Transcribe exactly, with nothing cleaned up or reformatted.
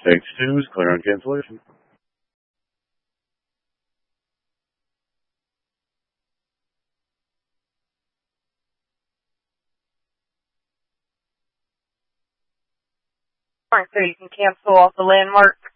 H two is clear on cancellation. Alright, so you can cancel off the landmark